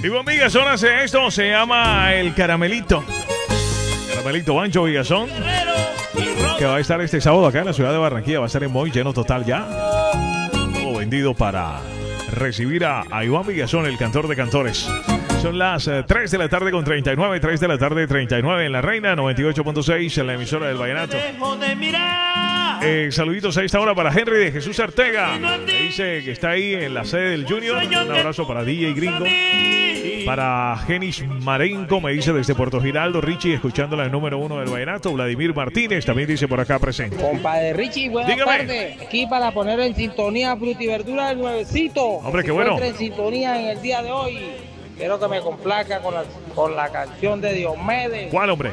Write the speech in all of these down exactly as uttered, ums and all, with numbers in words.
Iván Vigazón hace esto, se llama El Caramelito. Caramelito Bancho Vigazón, que va a estar este sábado acá en la ciudad de Barranquilla. Va a estar en Moy, lleno total ya. Todo vendido para recibir a, a Iván Vigazón, el cantor de cantores. Son las eh, tres de la tarde con treinta y nueve, tres de la tarde treinta y nueve en La Reina, noventa y ocho punto seis en la emisora del Vallenato. Eh, saluditos a esta hora para Henry de Jesús Artega. Me dice que está ahí en la sede del Junior. Un abrazo para D J Gringo. Para Genis Marenco, me dice desde Puerto Giraldo. Richie, escuchando la número uno del Vallenato. Vladimir Martínez también dice por acá presente. Compadre Richie, buenas Dígame. tardes. Aquí para poner en sintonía fruta y verdura del nuevecito. Hombre, qué bueno. En sintonía en el día de hoy. Quiero que me complaca con la, con la canción de Diomedes. ¿Cuál, hombre?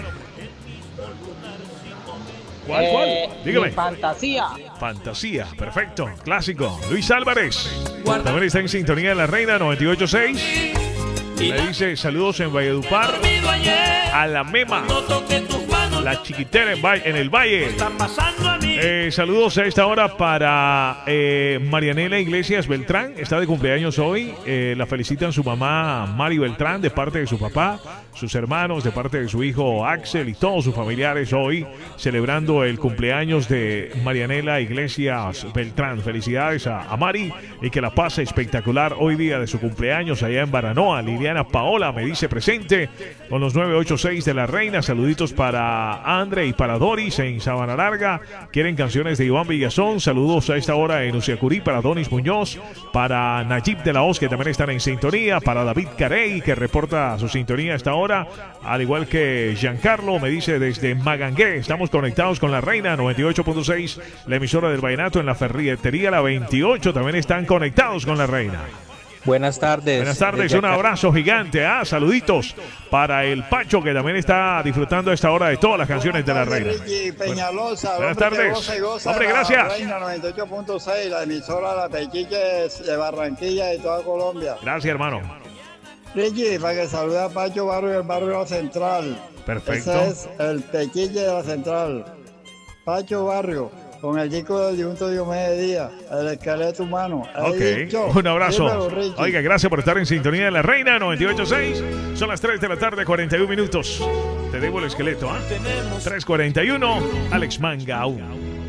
¿Cuál, Eh, cuál? Dígame. Mi fantasía. Fantasía, perfecto, clásico. Luis Álvarez también está en sintonía de La Reina, noventa y ocho punto seis. Le dice saludos en Valledupar a la Mema, la chiquitera en, Valle- en el Valle. Eh, saludos a esta hora para eh, Marianela Iglesias Beltrán. Está de cumpleaños hoy. Eh, la felicitan su mamá Mari Beltrán de parte de su papá, sus hermanos de parte de su hijo Axel y todos sus familiares hoy celebrando el cumpleaños de Marianela Iglesias Beltrán. Felicidades a, a Mari y que la pase espectacular hoy día de su cumpleaños allá en Baranoa. Liliana Paola me dice presente con los nueve ocho seis de La Reina. Saluditos para Andre y para Doris en Sabana Larga. Quieren canciones de Iván Vigazón. Saludos a esta hora en Uciacurí para Donis Muñoz, para Nayib de la Hoz, que también están en sintonía, para David Carey, que reporta su sintonía a esta hora, al igual que Giancarlo me dice desde Magangué. Estamos conectados con La Reina, noventa y ocho punto seis, la emisora del Vallenato. En la ferretería La veintiocho también están conectados con La Reina. Buenas tardes. Buenas tardes, Desde un acá- abrazo gigante. Ah, saluditos para el Pacho, que también está disfrutando a esta hora de todas las canciones de La Reina. Ricky Peñalosa, Buenas hombre que tardes. goza y goza Hombre, la gracias. Reina noventa y ocho punto seis, la emisora La Pequique de Barranquilla y toda Colombia. Gracias, hermano. Ricky, para que salude a Pacho Barrio del barrio La Central. Perfecto. Ese es el Pequique de La Central. Pacho Barrio, con el disco del difunto Diomedes Díaz, el esqueleto humano. He Ok, dicho. un abrazo. Dímelo, Ricky. Oiga, gracias por estar en sintonía de La Reina, noventa y ocho punto seis. Son las tres de la tarde, cuarenta y uno minutos. Te debo el esqueleto, ¿ah? tres cuarenta y uno, Alex Manga aún.